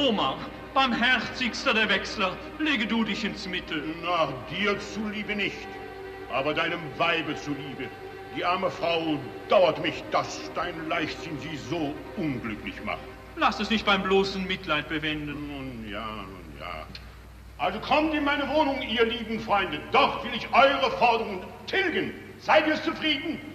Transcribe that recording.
Oma, barmherzigster der Wechsler, lege du dich ins Mittel. Na, dir zuliebe nicht, aber deinem Weibe zuliebe. Die arme Frau dauert mich, dass dein Leichtsinn sie so unglücklich macht. Lass es nicht beim bloßen Mitleid bewenden. Nun ja, nun ja. Also kommt in meine Wohnung, ihr lieben Freunde. Dort will ich eure Forderungen tilgen. Seid ihr zufrieden?